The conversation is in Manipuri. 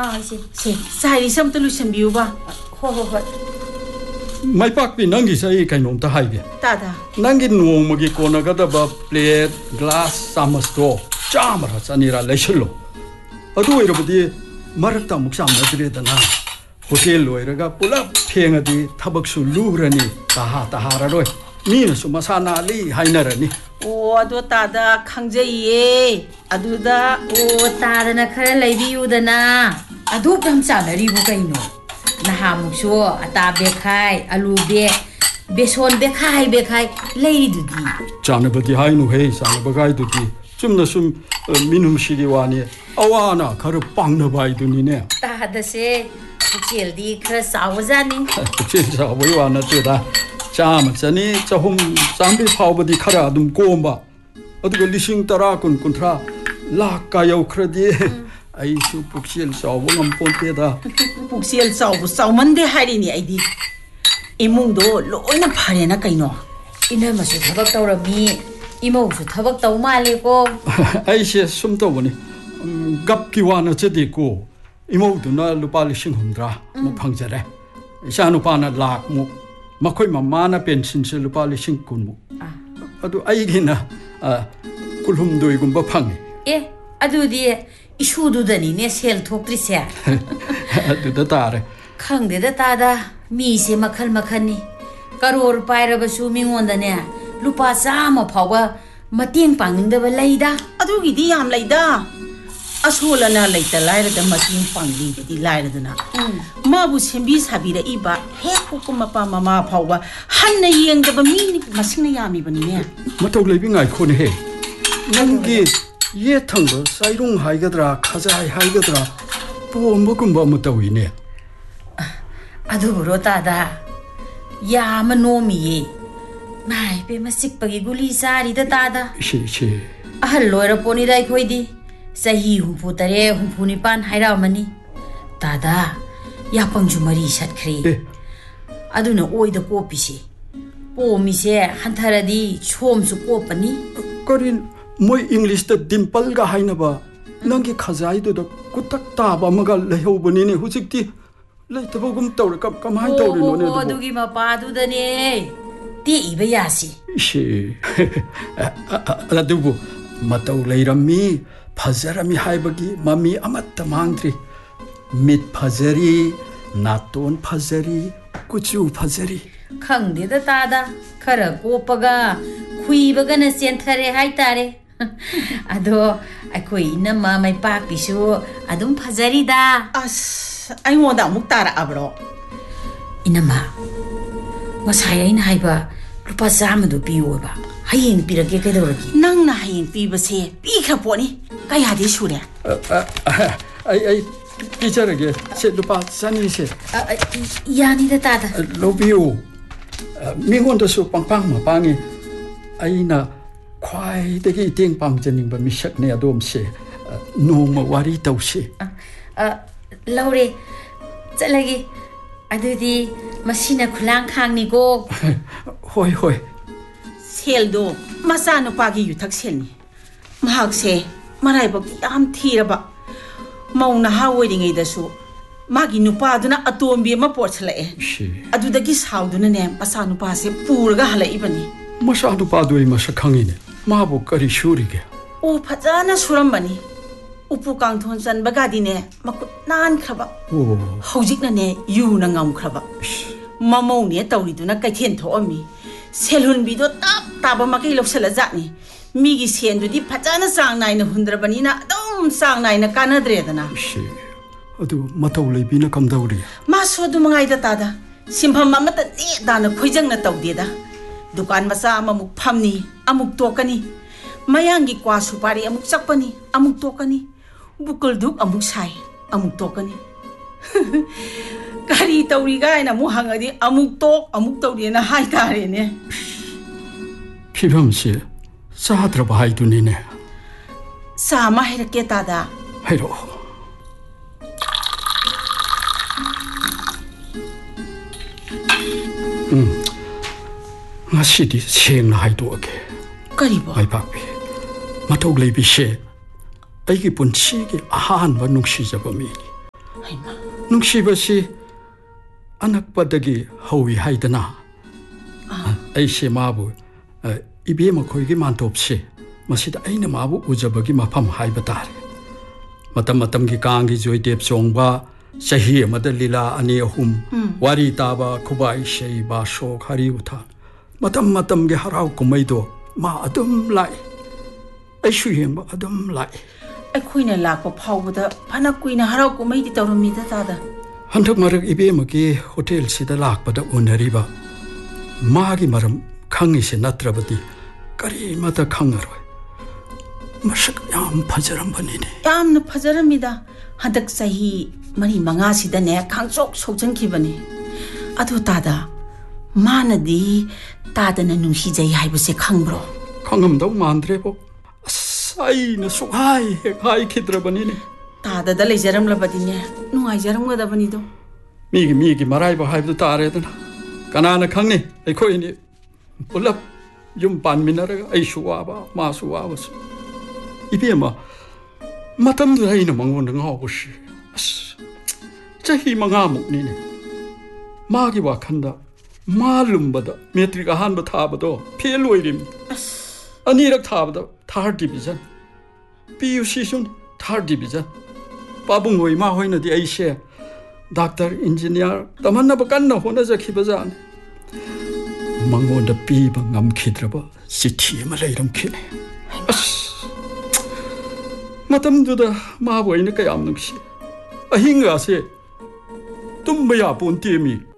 ꯁꯦ ꯁꯥꯏꯔꯤꯁꯦ ꯑꯝꯇ ꯂꯣꯏꯁꯟꯕꯤꯌꯨꯕ ꯍꯣꯏ ꯃꯥꯏꯄꯥꯛꯄꯤ ꯅꯪꯒꯤꯁꯦ ꯑꯩ ꯀꯩꯅꯣꯝꯇ ꯍꯥꯏꯒꯦ ꯇꯥꯗ ꯅꯪꯒꯤ ꯅꯣꯡꯃꯒꯤ ꯀꯣꯟꯅꯒꯗꯕ ꯄ꯭ꯂꯦꯠ ꯒ꯭ꯂꯥꯁ ꯆꯥꯃꯁꯇꯣ 100ꯔ 200ꯔ ꯂꯩꯁꯜꯂꯣ ꯑꯗꯨ ꯑꯣꯏꯔꯕꯗꯤ ꯃꯔꯛꯇ ꯑꯃꯨꯛ ꯆꯥꯝꯅꯗ꯭ꯔꯦꯗꯅ ꯍꯣꯇꯦꯜ ꯂꯣꯏꯔꯒ ꯄꯨꯂꯞ ꯐꯦꯡꯉꯗꯤ ꯊꯕꯛꯁꯨ ꯂꯨꯔꯅꯤ ꯇꯥꯍꯥꯔꯔꯣꯏ ꯃꯤꯅꯁꯨ ꯃꯁꯥ ꯅꯥꯜꯂꯤ ꯍꯥꯏꯅꯔꯅꯤ ꯑꯗꯣ ꯇꯥꯗ ꯈꯪꯖꯩꯌꯦ ꯑꯗꯨꯗ ꯇꯥꯗꯅ ꯈꯔ ꯂꯩꯕꯤꯌꯨꯗꯅ ꯑꯗꯨ ꯌꯥꯝ ꯆꯥꯅꯔꯤꯕꯣ ꯀꯩꯅꯣ ꯅꯍꯥꯃꯨꯛꯁꯨ ꯑꯇꯥ ꯕꯦꯈꯥꯏ ꯑꯂꯨ ꯕꯦꯛ ꯕꯦꯁꯣꯟ ꯕꯦꯈꯥꯏ ꯂꯩꯔꯤꯗꯨꯗꯤ ꯆꯥꯅꯕꯗꯤ ꯍꯥꯏꯅꯨꯍꯦ ꯆꯥꯅꯕꯒꯥꯏꯗꯨꯗꯤ ꯆꯨꯝꯅ ꯁꯨꯝ ꯃꯤꯅꯨꯡꯁꯤꯒꯤ ꯋꯥꯅꯤ ꯑꯋꯥꯅ ꯈꯔ ꯄꯥꯡꯅꯕ ꯍꯥꯏꯗꯨꯅꯤꯅꯦ ꯇꯥꯗꯁꯦ ꯄꯨꯛꯆꯦꯜꯗꯤ ꯈꯔ ꯆꯥꯎꯕꯖꯥꯠꯅꯤ ꯄꯨꯛꯆꯦꯜ ꯆꯥꯎꯕꯒꯤ ꯋꯥ ꯅꯠꯇꯦꯗ 100 200 300 ꯆꯥꯝꯕꯤ ꯐꯥꯎꯕꯗꯤ ꯈꯔ ꯑꯗꯨꯝ ꯀꯣꯝꯕ ꯑꯗꯨꯒ 10,000 10,000 50 ꯂꯥꯛꯀ ꯌꯧꯈ꯭ꯔꯗꯤ ꯑꯩꯁꯨ ꯄꯨꯛꯆꯦꯜ ꯆꯥꯎꯕ ꯉꯝꯄꯣꯟꯇꯦꯗ ꯄꯨꯛꯆꯦꯜ ꯆꯥꯎꯃꯟꯗꯦ ꯍꯥꯏꯔꯤꯅꯤ ꯑꯩꯗꯤ 이몽도 로이나 파래나 까이노 이놈아서 타박 떠오라미 이모우서 타박 떠오 말리고 아이시 숨 떠보니 갑기와나 제디고 이모우도나 루파 1,100 뭐 방자래 샤누파나 락무 마코이 마마나 펜신스 루파 1,900 아도 아이기나 꿀훔도 이군바 팡이 예 아두디 이슈두더니네 셀 톡트리세 아두다 따래 ꯈꯪꯗꯦꯗ ꯇꯥꯗ ꯃꯤꯁꯦ ꯃꯈꯜꯅꯤ ꯀꯔꯣꯔ ꯄꯥꯏꯔꯕꯁꯨ ꯃꯤꯉꯣꯟꯗꯅꯦ ꯂꯨꯄꯥ 100 ꯐꯥꯎꯕ ꯃꯇꯦꯡ ꯄꯥꯡꯅꯤꯡꯗꯕ ꯂꯩꯗ ꯑꯗꯨꯒꯤꯗꯤ ꯌꯥꯝ ꯂꯩꯗ ꯑꯁꯣꯂꯅ ꯂꯩꯇ ꯂꯥꯏꯔꯗ ꯃꯇꯦꯡ ꯄꯥꯡꯂꯤꯕꯗꯤ ꯂꯥꯏꯔꯗꯅ ꯃꯥꯕꯨ ꯁꯦꯝꯕꯤ ꯁꯥꯕꯤꯔꯛꯏꯕ ꯍꯦꯛ ꯄꯣꯛꯄ ꯃꯄꯥ ꯃꯃꯥ ꯐꯥꯎꯕ ꯍꯟꯅ ꯌꯦꯡꯗꯕ ꯃꯤ ꯃꯁꯤꯡꯅ ꯌꯥꯝꯃꯤꯕꯅꯤꯅꯦ ꯃꯇꯧ ꯂꯩꯕꯤ ꯉꯥꯏꯈꯣꯅꯦꯍꯦ ꯅꯪꯒꯤ ꯌꯦꯊꯪꯕ ꯁꯥꯏꯔꯨꯡ ꯍꯥꯏꯒꯗ꯭ꯔꯥ ꯈꯖꯥꯏ ꯍꯥꯏꯒꯗ꯭ꯔꯥ ꯄꯣꯝꯕꯒꯨꯝꯕ ꯑꯃ ꯇꯧꯏꯅꯦ ꯑꯗꯨꯕꯨꯔꯣ ꯇꯥꯗ ꯌꯥꯝꯅ ꯅꯣꯝꯃꯤꯌꯦ ꯃꯥꯏ ꯄꯦꯝꯃ ꯆꯤꯛꯄꯒꯤ ꯒꯨꯂꯤ ꯆꯥꯔꯤꯗ ꯇꯥꯗ ꯑꯍꯜ ꯂꯣꯏꯔꯄꯣꯠꯅꯤꯗ ꯑꯩꯈꯣꯏꯗꯤ ꯆꯍꯤ 63 64 ꯍꯥꯏꯔꯛꯑꯃꯅꯤ ꯇꯥꯗ ꯌꯥꯄꯪꯁꯨ 3 ꯁꯠꯈ꯭ꯔꯦ ꯑꯗꯨꯅ ꯑꯣꯏꯗ ꯀꯣꯞꯄꯤꯁꯦ ꯄꯣꯝꯃꯤꯁꯦ ꯍꯟꯊꯔꯗꯤ ꯁꯣꯝꯁꯨ ꯀꯣꯞꯄꯅꯤ ꯀꯔꯤꯟ ꯃꯣꯏ ꯏꯪꯂꯤꯁꯇ ꯗꯤꯝꯄꯜꯒ ꯍꯥꯏꯅꯕ ꯅꯪꯒꯤ ꯈꯖꯥꯏꯗꯨꯗ ꯀꯨꯇꯛ ꯇꯥꯕ ꯑꯃꯒ ꯂꯩꯍꯧꯕꯅꯤꯅꯦ ꯍꯧꯖꯤꯛꯇꯤ ꯂꯩꯇꯕꯒꯨꯝ ꯇꯧꯔꯦ ꯀꯃꯥꯏ ꯇꯧꯔꯤꯅꯣꯅꯦ ꯑꯗꯨꯕꯨ ꯑꯗꯨꯒꯤ ꯃꯄꯥꯗꯨꯗꯅꯦ ꯇꯦꯛꯏꯕ ꯌꯥꯁꯤ 이씨 ꯑꯗꯨꯕꯨ ꯃꯇꯧ ꯂꯩꯔꯝꯃꯤ ꯐꯖꯔꯝꯃꯤ ꯍꯥꯏꯕꯒꯤ ꯃꯃꯤ ꯑꯃꯠꯇ ꯃꯥꯡꯗ꯭ꯔꯤ ꯃꯤꯠ ꯐꯖꯔꯤ ꯅꯥꯇꯣꯟ ꯐꯖꯔꯤ ꯀꯨꯆꯨ ꯐꯖꯔꯤ ꯈꯪꯗꯦꯗ ꯇꯥꯗ ꯈꯔ ꯀꯣꯞꯄꯒ ꯈꯨꯏꯕꯒꯅ ꯆꯦꯟꯊꯔꯦ ꯍꯥꯏꯇꯥꯔꯦ ꯑꯗꯣ ꯑꯩꯈꯣꯏ ꯏꯅꯝꯃ ꯃꯩꯄꯥꯛꯄꯤꯁꯨ ꯑꯗꯨꯝ ꯐꯖꯔꯤꯗ ꯑꯁ ꯑꯩꯉꯣꯟꯗ ꯑꯃꯨꯛ ꯇꯥꯔꯛꯑꯕ꯭ꯔꯣ 이놈아 ꯉꯁꯥꯏ ꯑꯩꯅ ꯍꯥꯏꯕ ꯂꯨꯄꯥ 100ꯗꯣ ꯄꯤꯌꯣꯕ ꯍꯌꯦꯡ ꯄꯤꯔꯛꯀꯦ ꯀꯩꯗꯧꯔꯒꯦ ꯅꯪꯅ ꯍꯌꯦꯡ ꯄꯤꯕꯁꯦ ꯄꯤꯈ꯭ꯔ ꯄꯣꯠꯅꯤ ꯀꯌꯥꯗꯤ ꯁꯨꯔꯦ ꯑꯩ ꯄꯤꯖꯔꯒꯦ ꯁꯦ ꯂꯨꯄꯥ 200ꯁꯦ ꯌꯥꯅꯤꯗ ꯇꯥꯗ ꯂꯧꯕꯤꯌꯨ ꯃꯤꯉꯣꯟꯗꯁꯨ ꯄꯪꯄꯥꯡ ꯃꯄꯥꯡꯉꯤ ꯑꯩꯅ ꯈ꯭ꯋꯥꯏꯗꯒꯤ ꯏꯇꯦꯡ ꯄꯥꯡꯖꯅꯤꯡꯕ ꯃꯤꯁꯛꯅꯦ ꯑꯗꯣꯝꯁꯦ ꯅꯣꯡꯃ ꯋꯥꯔꯤ ꯇꯧꯁꯤ ꯂꯧꯔꯦ ꯆꯠꯂꯒꯦ ꯑꯗꯨꯗꯤ ꯃꯁꯤꯅ ꯈꯨꯂꯥꯡꯈꯥꯡꯅꯤꯀꯣ ꯍꯣꯏ ꯁꯦꯜꯗꯣ ꯃꯆꯥꯅꯨꯄꯥꯒꯤ ꯌꯨꯊꯛ ꯁꯦꯜꯅꯤ ꯃꯍꯥꯛꯁꯦ ꯃꯔꯥꯏꯕꯛ ꯌꯥꯝ ꯊꯤꯔꯕ ꯃꯧ ꯅꯍꯥ ꯑꯣꯏꯔꯤꯉꯩꯗꯁꯨ ꯃꯥꯒꯤ ꯅꯨꯄꯥꯗꯨꯅ ꯑꯇꯣꯝꯕꯤ ꯑꯃ ꯄꯣꯠꯁꯜꯂꯛꯑꯦ ꯑꯗꯨꯗꯒꯤ ꯁꯥꯎꯗꯨꯅꯅꯦ ꯃꯆꯥꯅꯨꯄꯥꯁꯦ ꯄꯨꯔꯒ ꯍꯜꯂꯛꯏꯕꯅꯤ ꯃꯆꯥꯅꯨꯄꯥꯗꯨ ꯑꯩ ꯃꯁꯛ ꯈꯪꯉꯤꯅꯦ ꯃꯥꯕꯨ ꯀꯔꯤ ꯁꯨꯔꯤꯒꯦ ꯐꯖꯅ ꯁꯨꯔꯝꯕꯅꯤ ꯎꯄꯨ ꯀꯥꯡꯊꯣꯟ ꯆꯟꯕꯒꯥꯗꯤꯅꯦ ꯃꯈꯨꯠ ꯅꯥꯟꯈ꯭ꯔꯕ ꯍꯧꯖꯤꯛꯅꯅꯦ ꯌꯨꯅ ꯉꯝꯈ꯭ꯔꯕ ꯃꯃꯧꯅꯦ ꯇꯧꯔꯤꯗꯨꯅ ꯀꯩꯊꯦꯜ ꯊꯣꯛꯑꯝꯃꯤ ꯁꯦꯜꯍꯨꯟꯕꯤꯗꯣ ꯇꯥꯞ ꯇꯥꯕ ꯃꯀꯩ ꯂꯧꯁꯜꯂꯖꯥꯠꯅꯤ ꯃꯤꯒꯤ ꯁꯦꯟꯗꯨꯗꯤ ꯐꯖꯅ ꯆꯥꯡ ꯅꯥꯏꯅ ꯍꯨꯟꯗ꯭ꯔꯕꯅꯤꯅ ꯑꯗꯨꯝ ꯆꯥꯡ ꯅꯥꯏꯅ ꯀꯥꯟꯅꯗ꯭ꯔꯦꯗꯅ ꯑꯗꯨ ꯃꯇꯧ ꯂꯩꯕꯤꯅ ꯀꯝꯗꯧꯔꯤ ꯃꯥꯁꯨ ꯑꯗꯨꯃꯉꯥꯏꯗ ꯇꯥꯗ ꯁꯤꯟꯐꯝ ꯑꯃꯠꯇ ꯅꯦꯗꯥꯅ ꯈꯣꯏꯖꯪꯅ ꯇꯧꯗꯦꯗ ꯗꯨꯀꯥꯟ ꯃꯆꯥ ꯑꯃꯃꯨꯛ ꯐꯝꯅꯤ ꯑꯃꯨꯛ ꯇꯣꯛꯀꯅꯤ ꯃꯌꯥꯡꯒꯤ ꯀ꯭ꯋꯥ ꯁꯨꯄꯥꯔꯤ ꯑꯃꯨꯛ ꯆꯛꯄꯅꯤ ꯑꯃꯨꯛ ꯇꯣꯛꯀꯅꯤ ꯕꯨꯀꯜꯗꯨꯛ ꯑꯃꯨꯛ ꯁꯥꯏ ꯑꯃꯨꯛ ꯇꯣꯛꯀꯅꯤ ꯀꯔꯤ ꯇꯧꯔꯤꯒꯥꯏꯅ ꯑꯃꯨꯛ ꯍꯪꯉꯗꯤ ꯑꯃꯨꯛ ꯇꯣꯛ ꯑꯃꯨꯛ ꯇꯧꯔꯦꯅ ꯍꯥꯏꯇꯥꯔꯦꯅꯦ ꯐꯤꯕꯝꯁꯦ ꯆꯥꯗ꯭ꯔꯕ ꯍꯥꯏꯗꯨꯅꯤꯅꯦ ꯆꯥ ꯑꯃ ꯍꯩꯔꯛꯀꯦ ꯇꯥꯗ ꯍꯩꯔꯛꯑꯣ ꯉꯁꯤꯗꯤ ꯁꯦꯡꯅ ꯍꯥꯏꯗꯣꯛꯑꯒꯦ ꯀꯔꯤꯕꯣ ꯃꯥꯏꯄꯥꯛꯄꯤ ꯃꯇꯧ ꯂꯩꯕꯤꯁꯦ ꯑꯩꯒꯤ ꯄꯨꯟꯁꯤꯒꯤ ꯑꯍꯥꯟꯕ ꯅꯨꯡꯁꯤꯖꯕ ꯃꯤꯅꯤ ꯅꯨꯡꯁꯤꯕꯁꯤ ꯑꯅꯛꯄꯗꯒꯤ ꯍꯧꯏ ꯍꯥꯏꯗꯅ ꯑꯩꯁꯦ ꯃꯥꯕꯨ ꯏꯕꯦꯝ ꯑꯩꯈꯣꯏꯒꯤ ꯃꯥꯟꯇꯣꯞꯁꯦ ꯃꯁꯤꯗ ꯑꯩꯅ ꯃꯥꯕꯨ ꯎꯖꯕꯒꯤ ꯃꯐꯝ ꯍꯥꯏꯕ ꯇꯥꯔꯦ ꯃꯇꯝ ꯃꯇꯝꯒꯤ ꯀꯥꯡꯒꯤ ꯖꯣꯏꯗꯦꯞ ꯆꯣꯡꯕ ꯆꯍꯤ ꯑꯃꯗ ꯂꯤꯂꯥ ꯑꯅꯤ ꯑꯍꯨꯝ ꯋꯥꯔꯤ ꯇꯥꯕ ꯈꯨꯕꯥꯛ ꯏꯁꯩ ꯕꯥꯁꯣꯛ ꯍꯔꯤ ꯎꯊꯥ ꯃꯇꯝ ꯃꯇꯝꯒꯤ ꯍꯔꯥꯎ ꯀꯨꯝꯍꯩꯗꯣ ꯃꯥ ꯑꯗꯨꯝ ꯂꯥꯛꯏ ꯑꯩꯁꯨ ꯌꯦꯡꯕ ꯑꯗꯨꯝ ꯂꯥꯛꯏ ꯑꯩꯈꯣꯏꯅ ꯂꯥꯛꯄ ꯐꯥꯎꯕꯗ ꯐꯅ ꯀꯨꯏꯅ ꯍꯔꯥꯎ ꯀꯨꯝꯍꯩꯗꯤ ꯇꯧꯔꯝꯃꯤꯗ ꯇꯥꯗ ꯍꯟꯗꯛ ꯃꯔꯛ ꯏꯕꯦꯝꯃꯒꯤ ꯍꯣꯇꯦꯜꯁꯤꯗ ꯂꯥꯛꯄꯗ ꯎꯅꯔꯤꯕ ꯃꯥꯒꯤ ꯃꯔꯝ ꯈꯪꯉꯤꯁꯦ ꯅꯠꯇ꯭ꯔꯕꯗꯤ ꯀꯔꯤꯃꯇ ꯈꯪꯉꯔꯣꯏ ꯃꯁꯛ ꯌꯥꯝ ꯐꯖꯔꯝꯕꯅꯤꯅꯦ ꯌꯥꯝꯅ ꯐꯖꯔꯝꯃꯤꯗ ꯍꯟꯗꯛ ꯆꯍꯤ 4-5 ꯈꯥꯡꯆꯣꯛ ꯁꯧꯖꯟꯈꯤꯕꯅꯤ ꯑꯗꯨ ꯇꯥꯗ ꯃꯥꯅꯗꯤ ꯇꯥꯗꯅ ꯅꯨꯡꯁꯤꯖꯩ ꯍꯥꯏꯕꯁꯦ ꯈꯪꯕ꯭ꯔꯣ ꯈꯪꯉꯝꯗꯧ ꯃꯥꯟꯗ꯭ꯔꯦꯕꯣ ꯑꯁ ꯑꯩꯅ ꯁꯨꯛꯍꯥꯏ ꯍꯦꯛ ꯍꯥꯏꯈꯤꯗ꯭ꯔꯕꯅꯤꯅꯦ ꯇꯥꯗꯗ ꯂꯩꯖꯔꯝꯂꯕꯗꯤꯅꯦ ꯅꯨꯡꯉꯥꯏꯖꯔꯝꯒꯗꯕꯅꯤꯗꯣ ꯃꯤꯒꯤ ꯃꯔꯥꯏꯕꯛ ꯍꯥꯏꯕꯗꯨ ꯇꯥꯔꯦꯗꯅ ꯀꯅꯥꯅ ꯈꯪꯅꯤ ꯑꯩꯈꯣꯏꯅꯤ ꯄꯨꯂꯞ ꯌꯨꯝ ꯄꯥꯟꯃꯤꯟꯅꯔꯒ ꯑꯩꯁꯨ ꯋꯥꯕ ꯃꯥꯁꯨ ꯋꯥꯕꯁꯨ 이비에마 마담도 아이는 망원을 하고시 자히 망아먹니네 마기 와칸다 말름보다 메트리가 한번 타봐도 필로이림 아니락 타봐도 타르 디비전 비유시순 타르 디비전 바붕호이 마호이너디 아이셰 닥터 인지니어 담한나버 깐나 호나자 키바잔 망원다 비바 남키드라바 시티에마 레이름키네 마담두다 마보이는 그야 없는시 아hin가세 tumba ya pon tiemi